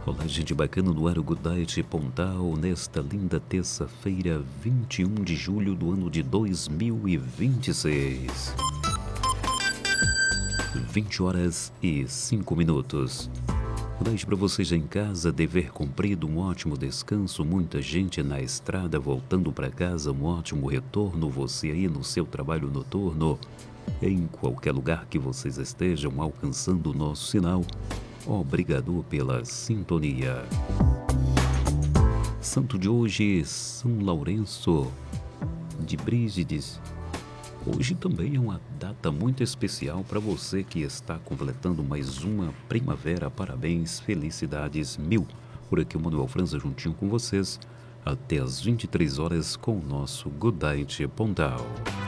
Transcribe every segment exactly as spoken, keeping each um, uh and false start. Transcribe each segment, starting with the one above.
Olá, gente bacana no ar, o Good Night Pontal, nesta linda terça-feira, vinte e um de julho do ano de dois mil e vinte e seis. vinte horas e cinco minutos. Good night para vocês em casa, dever cumprido, um ótimo descanso, muita gente na estrada voltando para casa, um ótimo retorno, você aí no seu trabalho noturno, em qualquer lugar que vocês estejam alcançando o nosso sinal. Obrigado pela sintonia. Santo de hoje, São Lourenço de Brígides. Hoje também é uma data muito especial para você que está completando mais uma primavera. Parabéns, felicidades mil. Por aqui o Manuel França juntinho com vocês até as vinte e três horas com o nosso Good Night Pontal.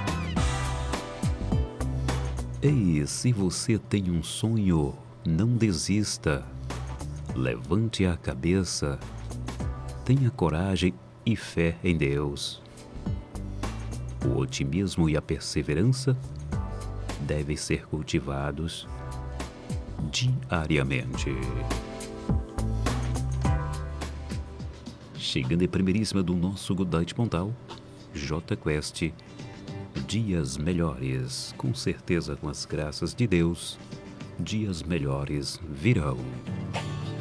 Ei, se você tem um sonho, não desista, levante a cabeça, tenha coragem e fé em Deus. O otimismo e a perseverança devem ser cultivados diariamente. Chegando em primeiríssima do nosso Good Night Pontal, J Quest, dias melhores, com certeza, com as graças de Deus, dias melhores virão.